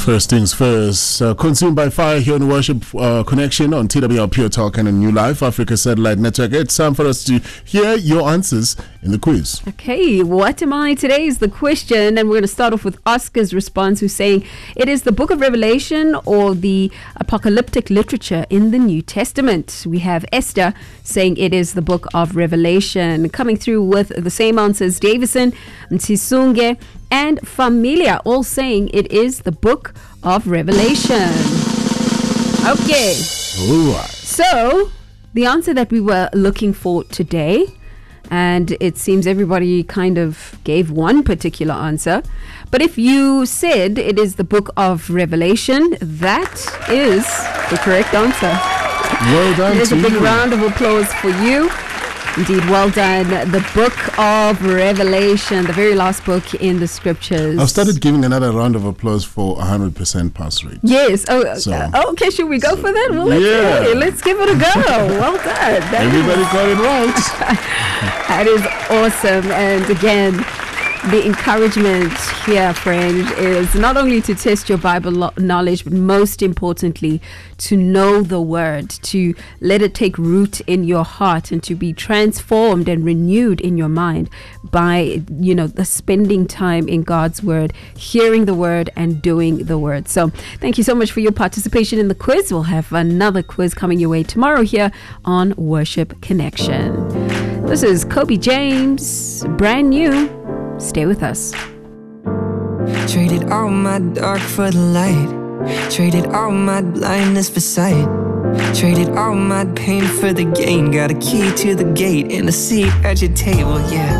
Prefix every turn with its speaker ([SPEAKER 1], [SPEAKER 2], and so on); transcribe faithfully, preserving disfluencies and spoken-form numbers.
[SPEAKER 1] First things first, uh, consumed by fire here on Worship uh, Connection on T W R Pure Talk and a New Life Africa Satellite Network. It's time for us to hear your answers in the quiz.
[SPEAKER 2] Okay, what am I? Today is the question, and we're going to start off with Oscar's response, who's saying it is the book of Revelation or the apocalyptic literature in the New Testament. We have Esther saying it is the book of Revelation. Coming through with the same answers, Davison, Ntisunge, and Familia, all saying it is the book of Revelation. Okay.
[SPEAKER 1] All right.
[SPEAKER 2] So, the answer that we were looking for today, and it seems everybody kind of gave one particular answer, but if you said it is the book of Revelation, that is the correct answer.
[SPEAKER 1] Well done.
[SPEAKER 2] There's
[SPEAKER 1] to
[SPEAKER 2] a big
[SPEAKER 1] you.
[SPEAKER 2] round of applause for you. Indeed, well done. The book of Revelation, the very last book in the scriptures.
[SPEAKER 1] I've started giving another round of applause for one hundred percent pass rate.
[SPEAKER 2] Yes. Oh,
[SPEAKER 1] So-
[SPEAKER 2] uh, okay. Should we go
[SPEAKER 1] so,
[SPEAKER 2] for that? Well, let's,
[SPEAKER 1] yeah.
[SPEAKER 2] hey, let's give it a go. Well done. That
[SPEAKER 1] Everybody
[SPEAKER 2] is-
[SPEAKER 1] got it right.
[SPEAKER 2] That is awesome. And again, the encouragement here, friend, is not only to test your Bible lo- knowledge, but most importantly, to know the word, to let it take root in your heart and to be transformed and renewed in your mind by, you know, the spending time in God's word, hearing the word and doing the word. So thank you so much for your participation in the quiz. We'll have another quiz coming your way tomorrow here on Worship Connection. This is Kobe James, brand new. Stay with us.
[SPEAKER 3] Traded all my dark for the light. Traded all my blindness for sight. Traded all my pain for the gain. Got a key to the gate and a seat at your table, yeah.